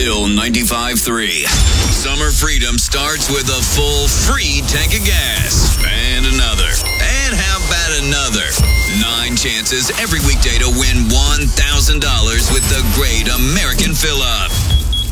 Still 95.3. Summer freedom starts with a full free tank of gas. And another. And how about another? 9 chances every weekday to win $1,000 with the Great American